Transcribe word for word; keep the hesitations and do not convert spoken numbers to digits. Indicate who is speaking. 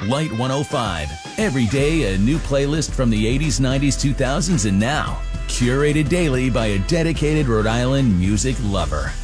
Speaker 1: Light one oh five. Every day, a new playlist from the eighties, nineties, two thousands, and now. Curated daily by a dedicated Rhode Island music lover.